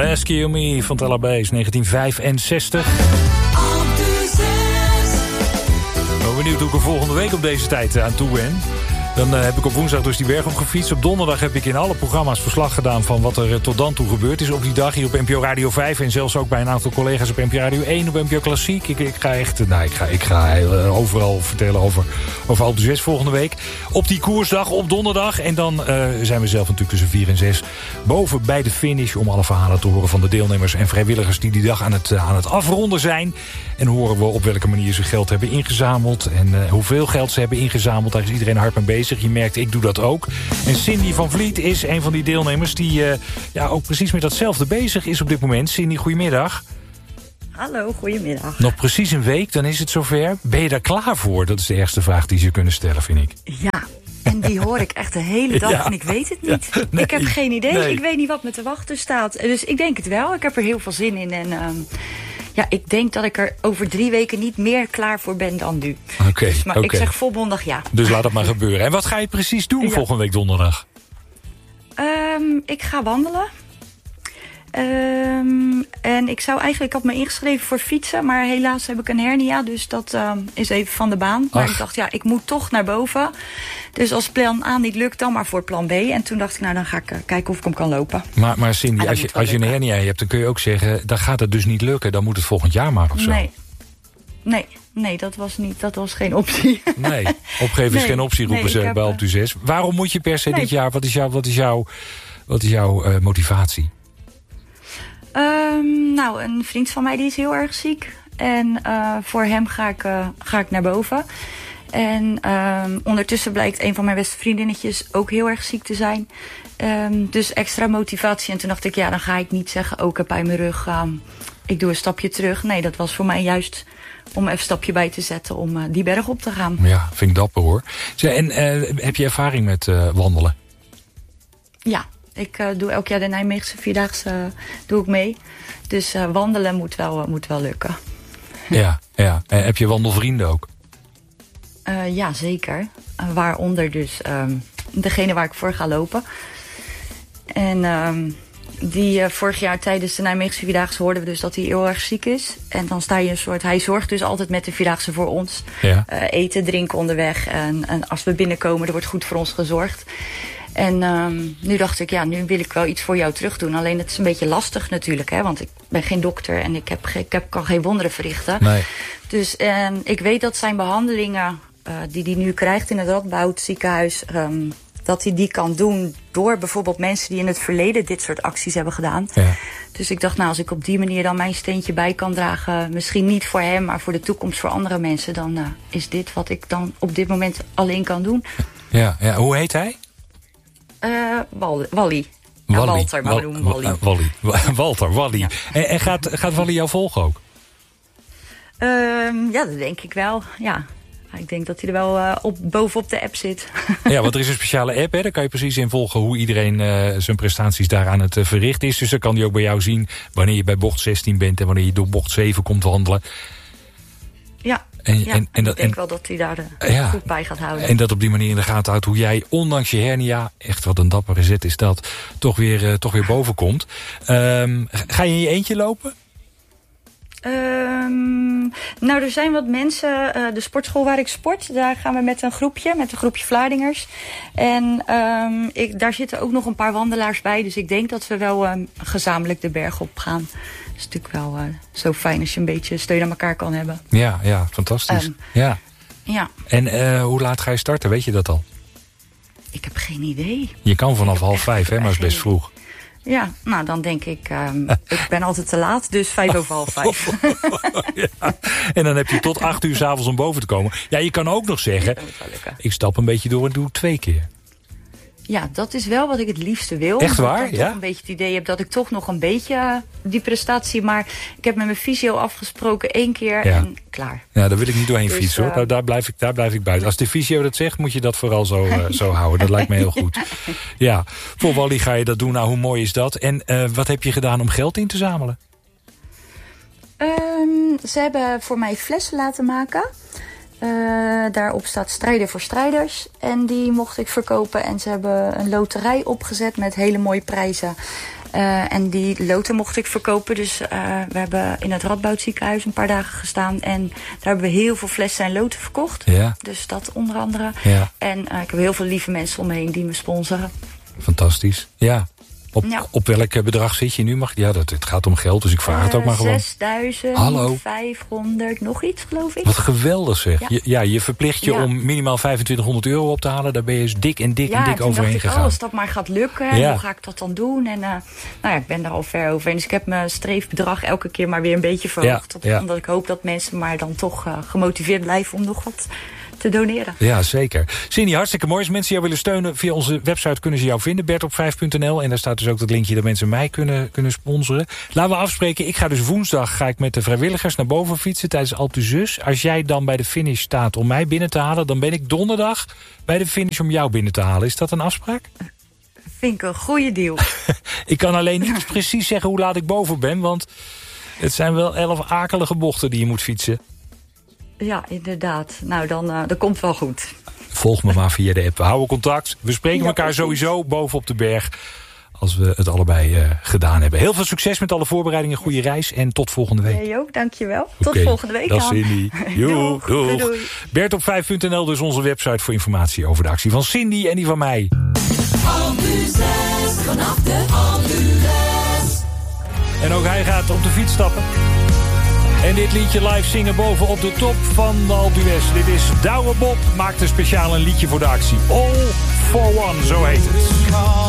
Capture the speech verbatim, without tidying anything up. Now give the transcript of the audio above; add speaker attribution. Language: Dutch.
Speaker 1: Rescue Me van Tel Aviv, negentien vijfenzestig. Ik ben benieuwd hoe ik er volgende week op deze tijd aan toe ben. Dan uh, heb ik op woensdag dus die berg opgefietst. Op donderdag heb ik in alle programma's verslag gedaan van wat er uh, tot dan toe gebeurd is op die dag hier op N P O Radio vijf. En zelfs ook bij een aantal collega's op N P O Radio één, op N P O Klassiek. Ik, ik ga echt, nou, ik ga, ik ga uh, overal vertellen over, over Alpe d'Huez volgende week. Op die koersdag, op donderdag. En dan uh, zijn we zelf natuurlijk tussen vier en zes boven bij de finish om alle verhalen te horen van de deelnemers en vrijwilligers die die dag aan het, uh, aan het afronden zijn. En horen we op welke manier ze geld hebben ingezameld en uh, hoeveel geld ze hebben ingezameld. Daar is iedereen hard mee bezig. Je merkt, ik doe dat ook. En Cindy van Vliet is een van die deelnemers die uh, ja, ook precies met datzelfde bezig is op dit moment. Cindy, goedemiddag.
Speaker 2: Hallo, goedemiddag.
Speaker 1: Nog precies een week, dan is het zover. Ben je daar klaar voor? Dat is de eerste vraag die ze kunnen stellen, vind ik.
Speaker 2: Ja, en die hoor ik echt de hele dag ja. en ik weet het niet. Ja, nee, ik heb geen idee. Nee. Ik weet niet wat me te wachten staat. Dus ik denk het wel. Ik heb er heel veel zin in en... Um, Ja, ik denk dat ik er over drie weken niet meer klaar voor ben dan nu.
Speaker 1: Oké, okay,
Speaker 2: dus, maar
Speaker 1: okay.
Speaker 2: ik zeg volmondig ja.
Speaker 1: Dus laat het maar gebeuren. En wat ga je precies doen ja. volgende week donderdag?
Speaker 2: Um, ik ga wandelen. Um, en ik zou eigenlijk, ik had me ingeschreven voor fietsen, maar helaas heb ik een hernia, dus dat um, is even van de baan. Maar Ach. ik dacht, ja, ik moet toch naar boven. Dus als plan A niet lukt, dan maar voor plan B. En toen dacht ik, nou, dan ga ik uh, kijken of ik hem kan lopen.
Speaker 1: Maar, maar Cindy, ah, als, je, als je een hernia hebt, dan kun je ook zeggen, dan gaat het dus niet lukken. Dan moet het volgend jaar maar of zo.
Speaker 2: Nee, nee, nee, dat was niet, dat was geen optie.
Speaker 1: Nee, opgeven nee, is geen optie, roepen nee, ze bij Alpe d'Huez. Waarom moet je per se nee. dit jaar, wat is jouw, wat is jouw, wat is jouw uh, motivatie?
Speaker 2: Um, nou, een vriend van mij die is heel erg ziek. En uh, voor hem ga ik, uh, ga ik naar boven. En um, ondertussen blijkt een van mijn beste vriendinnetjes ook heel erg ziek te zijn. Um, dus extra motivatie. En toen dacht ik, ja, dan ga ik niet zeggen, ook oh, heb bij mijn rug, um, ik doe een stapje terug. Nee, dat was voor mij juist om even een stapje bij te zetten om uh, die berg op te gaan.
Speaker 1: Ja, vind ik dapper hoor. En uh, heb je ervaring met uh, wandelen?
Speaker 2: Ja. Ik uh, doe elk jaar de Nijmeegse Vierdaagse uh, doe ik mee. Dus uh, wandelen moet wel, uh, moet wel lukken.
Speaker 1: Ja, ja. En heb je wandelvrienden ook?
Speaker 2: Uh, ja, zeker. Uh, waaronder dus um, degene waar ik voor ga lopen. En um, die uh, vorig jaar tijdens de Nijmeegse Vierdaagse hoorden we dus dat hij heel erg ziek is. En dan sta je een soort... Hij zorgt dus altijd met de Vierdaagse voor ons. Ja. Uh, eten, drinken onderweg. En, en als we binnenkomen, er wordt goed voor ons gezorgd. En um, nu dacht ik, ja, nu wil ik wel iets voor jou terug doen. Alleen het is een beetje lastig natuurlijk, hè. Want ik ben geen dokter en ik, heb ge- ik heb, kan geen wonderen verrichten.
Speaker 1: Nee.
Speaker 2: Dus en ik weet dat zijn behandelingen uh, die hij nu krijgt in het Radboud ziekenhuis... Um, dat hij die kan doen door bijvoorbeeld mensen die in het verleden dit soort acties hebben gedaan.
Speaker 1: Ja.
Speaker 2: Dus ik dacht, nou, als ik op die manier dan mijn steentje bij kan dragen... misschien niet voor hem, maar voor de toekomst voor andere mensen... dan uh, is dit wat ik dan op dit moment alleen kan doen.
Speaker 1: Ja, ja. Hoe heet hij?
Speaker 2: Uh, Wal- Wally. Ja,
Speaker 1: Wally.
Speaker 2: Walter, maar we noemen Wally.
Speaker 1: Uh, Wally. Walter, Wally. Ja. En, en gaat, gaat Wally jou volgen ook?
Speaker 2: Uh, ja, dat denk ik wel, ja. Ik denk dat hij er wel uh, op, bovenop de app zit.
Speaker 1: Ja, want er is een speciale app, hè? Daar kan je precies in volgen hoe iedereen uh, zijn prestaties daar aan het uh, verrichten is. Dus dan kan hij ook bij jou zien wanneer je bij bocht zestien bent... en wanneer je door bocht zeven komt wandelen.
Speaker 2: Ja,
Speaker 1: en,
Speaker 2: ja
Speaker 1: en, en dat,
Speaker 2: ik denk
Speaker 1: en,
Speaker 2: wel dat hij daar uh, ja, goed bij gaat houden.
Speaker 1: En dat op die manier in de gaten houdt hoe jij, ondanks je hernia... echt wat een dappere zet is dat, toch weer, uh, toch weer boven komt. Um, ga je in je eentje lopen?
Speaker 2: Um, nou, er zijn wat mensen, uh, de sportschool waar ik sport, daar gaan we met een groepje, met een groepje Vlaardingers. En um, ik, daar zitten ook nog een paar wandelaars bij, dus ik denk dat we wel um, gezamenlijk de berg op gaan. Dat is natuurlijk wel uh, zo fijn als je een beetje steun aan elkaar kan hebben.
Speaker 1: Ja, ja, fantastisch. Um, ja.
Speaker 2: ja.
Speaker 1: En uh, hoe laat ga je starten, weet je dat al?
Speaker 2: Ik heb geen idee.
Speaker 1: Je kan vanaf half vijf, hè, maar is best vroeg.
Speaker 2: Ja, nou dan denk ik, um, ik ben altijd te laat, dus vijf over half vijf.
Speaker 1: Ja. En dan heb je tot acht uur 's avonds om boven te komen. Ja, je kan ook nog zeggen, ik stap een beetje door en doe het twee keer.
Speaker 2: Ja, dat is wel wat ik het liefste wil.
Speaker 1: Echt waar?
Speaker 2: Dat ik
Speaker 1: ja?
Speaker 2: toch een beetje het idee heb dat ik toch nog een beetje uh, die prestatie... maar ik heb met mijn fysio afgesproken één keer ja. en klaar.
Speaker 1: Ja, daar wil ik niet doorheen dus, fietsen hoor.
Speaker 2: Uh,
Speaker 1: daar, daar, blijf ik, daar blijf ik buiten. Als de fysio dat zegt, moet je dat vooral zo, uh, zo houden. Dat lijkt me heel goed. Ja, voor Wally ga je dat doen. Nou, hoe mooi is dat? En uh, wat heb je gedaan om geld in te zamelen?
Speaker 2: Um, ze hebben voor mij flessen laten maken... Uh, daarop staat Strijden voor Strijders. En die mocht ik verkopen. En ze hebben een loterij opgezet met hele mooie prijzen. Uh, en die loten mocht ik verkopen. Dus uh, we hebben in het Radboud ziekenhuis een paar dagen gestaan. En daar hebben we heel veel flessen en loten verkocht. Ja. Dus dat onder andere. Ja. En uh, ik heb heel veel lieve mensen om me heen die me sponsoren.
Speaker 1: Fantastisch, ja. Op,
Speaker 2: ja.
Speaker 1: op welk bedrag zit je nu? Mag, ja, dat, het gaat om geld, dus ik vraag uh, het ook maar gewoon.
Speaker 2: zesduizend vijfhonderd nog iets, geloof ik.
Speaker 1: Wat geweldig zeg. Ja, je, ja, je verplicht je ja. om minimaal vijfentwintighonderd euro op te halen. Daar ben je dus dik en dik
Speaker 2: ja,
Speaker 1: en dik overheen
Speaker 2: ik,
Speaker 1: gegaan.
Speaker 2: Ja, als dat maar gaat lukken, ja. hoe ga ik dat dan doen? En uh, nou ja, ik ben daar al ver over. Dus ik heb mijn streefbedrag elke keer maar weer een beetje verhoogd. Ja, ja. Omdat ik hoop dat mensen maar dan toch uh, gemotiveerd blijven om nog wat te doneren.
Speaker 1: Ja, zeker. Cindy, hartstikke mooi. Als mensen jou willen steunen, via onze website kunnen ze jou vinden, bert op vijf punt n l. En daar staat dus ook dat linkje dat mensen mij kunnen, kunnen sponsoren. Laten we afspreken. Ik ga dus woensdag ga ik met de vrijwilligers naar boven fietsen tijdens Alpe d'Huez. Als jij dan bij de finish staat om mij binnen te halen, dan ben ik donderdag bij de finish om jou binnen te halen. Is dat een afspraak?
Speaker 2: Vind ik een goede deal.
Speaker 1: Ik kan alleen niet precies zeggen hoe laat ik boven ben, want het zijn wel elf akelige bochten die je moet fietsen.
Speaker 2: Ja, inderdaad. Nou, dan uh, dat komt wel goed.
Speaker 1: Volg me maar via de app. We houden contact. We spreken ja, elkaar precies. sowieso boven op de berg als we het allebei uh, gedaan hebben. Heel veel succes met alle voorbereidingen. Goede reis en tot volgende week.
Speaker 2: Jij ook, dankjewel. Tot okay, volgende week
Speaker 1: dan.
Speaker 2: Dat
Speaker 1: is Cindy. Doeg, doeg. Doei, doei. bert op vijf punt n l, dus onze website voor informatie over de actie van Cindy en die van mij.
Speaker 3: Alpe-zes, vanaf de Alpe-zes.
Speaker 1: En ook hij gaat op de fiets stappen. En dit liedje live zingen boven op de top van de Alpe d'Huez. Dit is Douwe Bob, maakt een speciaal een liedje voor de actie. All for One, zo heet het.